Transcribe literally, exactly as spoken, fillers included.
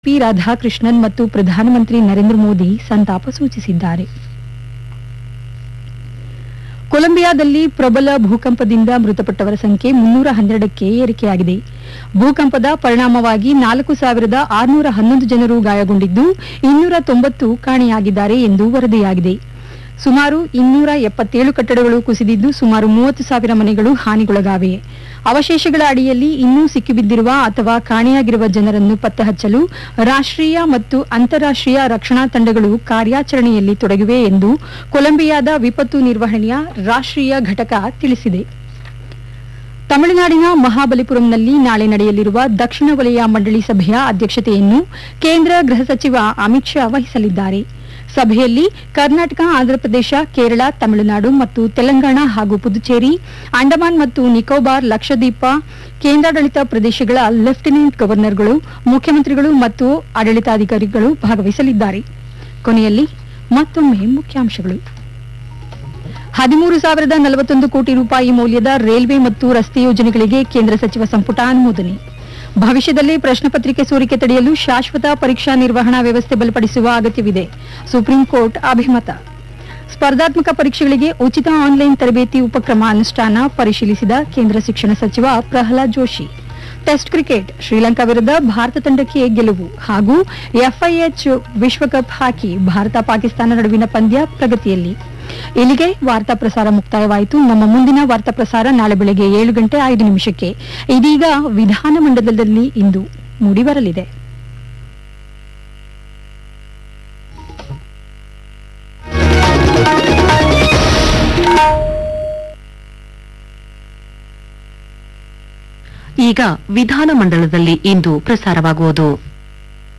P Radhakrishnan ಮತ್ತು ಪ್ರಧಾನಮಂತ್ರಿ ನರೇಂದ್ರ ಮೋದಿ ಸಂತಾಪ ಸೂಚಿಸಿದ್ದಾರೆ. ಕೊಲಂಬಿಯಾದಲ್ಲಿ ಪ್ರಬಲ ಭೂಕಂಪದಿಂದ ಮೃತಪಟ್ಟವರ ಸಂಖ್ಯೆ ಮುನ್ನೂರ ಹನ್ನೆರಡಕ್ಕೆ ಏರಿಕೆಯಾಗಿದೆ. ಭೂಕಂಪದ ಪರಿಣಾಮವಾಗಿ ನಾಲ್ಕು ಸಾವಿರದ ಆರುನೂರ ಹನ್ನೊಂದು ಜನರು ಗಾಯಗೊಂಡಿದ್ದು ಇನ್ನೂರ ತೊಂಬತ್ತು ಕಾಣೆಯಾಗಿದ್ದಾರೆ ಎಂದು ವರದಿಯಾಗಿದೆ. ಸುಮಾರು ಇನ್ನೂರ ಎಪ್ಪತ್ತೇಳು ಕಟ್ಟಡಗಳು ಕುಸಿದಿದ್ದು ಸುಮಾರು ಮೂವತ್ತು ಸಾವಿರ ಮನೆಗಳು ಹಾನಿಗೊಳಗಾಗಿವೆ. ಅವಶೇಷಗಳ ಅಡಿಯಲ್ಲಿ ಇನ್ನೂ ಸಿಕ್ಕಿಬಿದ್ದಿರುವ ಅಥವಾ ಕಾಣೆಯಾಗಿರುವ ಜನರನ್ನು ಪತ್ತೆ ಹಚ್ಚಲು ರಾಷ್ಟ್ರೀಯ ಮತ್ತು ಅಂತಾರಾಷ್ಟ್ರೀಯ ರಕ್ಷಣಾ ತಂಡಗಳು ಕಾರ್ಯಾಚರಣೆಯಲ್ಲಿ ತೊಡಗಿವೆ ಎಂದು ಕೊಲಂಬಿಯಾದ ವಿಪತ್ತು ನಿರ್ವಹಣೆಯ ರಾಷ್ಟ್ರೀಯ ಘಟಕ ತಿಳಿಸಿದೆ. ತಮಿಳುನಾಡಿನ ಮಹಾಬಲಿಪುರಂನಲ್ಲಿ ನಾಳೆ ನಡೆಯಲಿರುವ ದಕ್ಷಿಣ ವಲಯ ಮಂಡಳಿ ಸಭೆಯ ಅಧ್ಯಕ್ಷತೆಯನ್ನು ಕೇಂದ್ರ ಗೃಹ ಸಚಿವ ಅಮಿತ್ ಶಾ ವಹಿಸಲಿದ್ದಾರೆ. ಸಭೆಯಲ್ಲಿ ಕರ್ನಾಟಕ, ಆಂಧ್ರಪ್ರದೇಶ, ಕೇರಳ, ತಮಿಳುನಾಡು ಮತ್ತು ತೆಲಂಗಾಣ ಹಾಗೂ ಪುದುಚೇರಿ, ಅಂಡಮಾನ್ ಮತ್ತು ನಿಕೋಬಾರ್, ಲಕ್ಷದ್ವೀಪ, ಕೇಂದ್ರಾಡಳಿತ ಪ್ರದೇಶಗಳ ಲೆಫ್ಟಿನೆಂಟ್ ಗವರ್ನರ್ಗಳು, ಮುಖ್ಯಮಂತ್ರಿಗಳು ಮತ್ತು ಆಡಳಿತಾಧಿಕಾರಿಗಳು ಭಾಗವಹಿಸಲಿದ್ದಾರೆ. ಕೊನೆಯಲ್ಲಿ ಮತ್ತೊಮ್ಮೆ ಮುಖ್ಯಾಂಶಗಳು. ಹದಿಮೂರು ಸಾವಿರದ ನಲವತ್ತೊಂದು ಕೋಟಿ ರೂಪಾಯಿ ಮೌಲ್ಯದ ರೈಲ್ವೆ ಮತ್ತು ರಸ್ತೆ ಯೋಜನೆಗಳಿಗೆ ಕೇಂದ್ರ ಸಚಿವ ಸಂಪುಟ ಅನುಮೋದನೆ. ಭವಿಷ್ಯದಲ್ಲಿ ಪ್ರಶ್ನೆ ಪತ್ರಿಕೆ ಸೋರಿಕೆ ತಡೆಯಲು ಶಾಶ್ವತ ಪರೀಕ್ಷಾ ನಿರ್ವಹಣಾ ವ್ಯವಸ್ಥೆ ಬಲಪಡಿಸುವ ಅಗತ್ಯವಿದೆ. ಸುಪ್ರೀಂ ಕೋರ್ಟ್ ಅಭಿಮತ. ಸ್ಪರ್ಧಾತ್ಮಕ ಪರೀಕ್ಷೆಗಳಿಗೆ ಉಚಿತ ಆನ್ಲೈನ್ ತರಬೇತಿ ಉಪಕ್ರಮ ಅನುಷ್ಠಾನ ಪರಿಶೀಲಿಸಿದ ಕೇಂದ್ರ ಶಿಕ್ಷಣ ಸಚಿವ ಪ್ರಹ್ಲಾದ್ ಜೋಶಿ. ಟೆಸ್ಟ್ ಕ್ರಿಕೆಟ್, ಶ್ರೀಲಂಕಾ ವಿರುದ್ಧ ಭಾರತ ತಂಡಕ್ಕೆ ಗೆಲುವು ಹಾಗೂ ಎಫ್ಐಎಚ್ ವಿಶ್ವಕಪ್ ಹಾಕಿ ಭಾರತ ಪಾಕಿಸ್ತಾನ ನಡುವಿನ ಪಂದ್ಯ ಪ್ರಗತಿಯಲ್ಲಿ. ಇಲ್ಲಿಗೆ ವಾರ್ತಾ ಪ್ರಸಾರ ಮುಕ್ತಾಯವಾಯಿತು. ನಮ್ಮ ಮುಂದಿನ ವಾರ್ತಾ ಪ್ರಸಾರ ನಾಳೆ ಬೆಳಗ್ಗೆ ಏಳು ಗಂಟೆ ಐದು ನಿಮಿಷಕ್ಕೆ. ಇದೀಗ ವಿಧಾನಮಂಡಲದಲ್ಲಿ ಇಂದು ಮೂಡಿಬರಲಿದೆ. ಈಗ ವಿಧಾನಮಂಡಲದಲ್ಲಿ ಇಂದು ಪ್ರಸಾರವಾಗುವುದು.